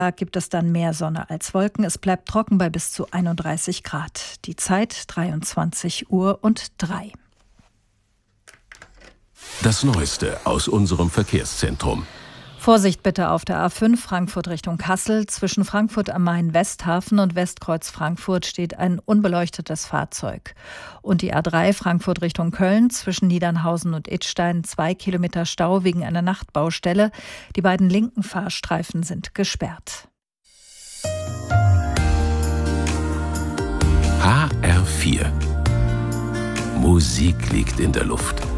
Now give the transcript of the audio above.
gibt es dann mehr Sonne als Wolken. Es bleibt trocken bei bis zu 31 Grad. Die Zeit 23:03. Das Neueste aus unserem Verkehrszentrum. Vorsicht bitte auf der A5 Frankfurt Richtung Kassel. Zwischen Frankfurt am Main Westhafen und Westkreuz Frankfurt steht ein unbeleuchtetes Fahrzeug. Und die A3 Frankfurt Richtung Köln zwischen Niedernhausen und Idstein 2 Kilometer Stau wegen einer Nachtbaustelle. Die beiden linken Fahrstreifen sind gesperrt. HR4. Musik liegt in der Luft.